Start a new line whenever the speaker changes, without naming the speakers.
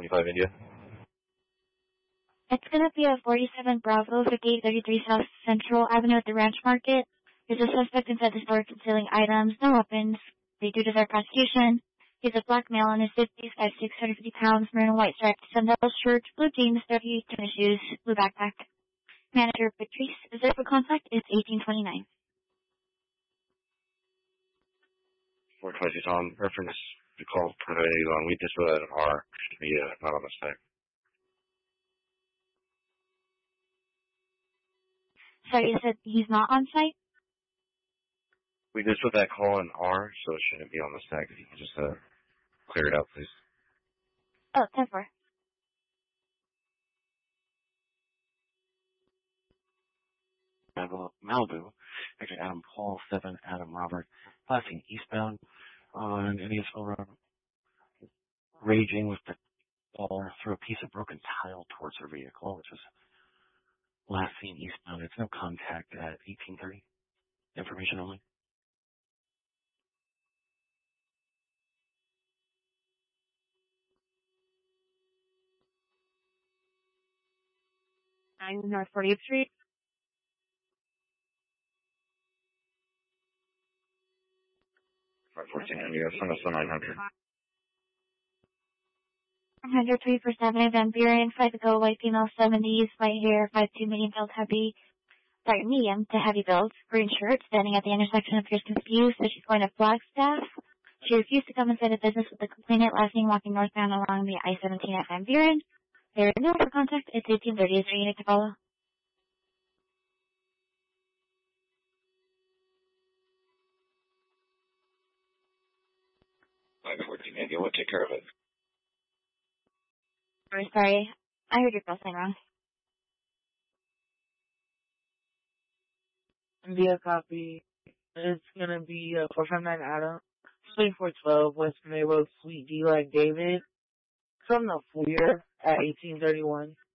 25 India.
It's going to be a 47 Bravo, 5833 South Central Avenue at the Ranch Market. There's a suspect inside the store concealing items, no weapons. They do deserve prosecution. He's a black male in his 50s, 5'6", 150 pounds, maroon and white striped sandals shirt, blue jeans, dirty tennis shoes, blue backpack. Manager Patrice, reserve for contact is 1829.
422 Tom, reference to call today on weakness with an R. Should be not on the stack.
Sorry, you said he's not on site?
We just put that call in R, so it shouldn't be on the stack. If you can just clear it out, please.
Oh, 10-4.
Malibu, actually Adam Paul, 7, Adam Robert, passing eastbound on Indianville Road, raging with the ball through a piece of broken tile towards her vehicle, which was last seen eastbound. It's no contact at 1830. Information only.
North 40th Street.
Right, 14 India, send us the 900.
103 for 7, Van Buren, 5 ago, white female, 70s, white hair, 5'2", medium build, medium to heavy build, green shirt, standing at the intersection, appears confused, so she's going to Flagstaff. She refused to come inside the business with the complainant, last seen walking northbound along the I-17 at Van Buren. There is no for contact, it's 1830, is there unit to follow?
Like 14 India, we'll take care of it.
Sorry, I heard your call sign wrong.
India copy. It's gonna be 459 Adam, 2412 West May Road, Suite D like David. From the Fleer at 1831.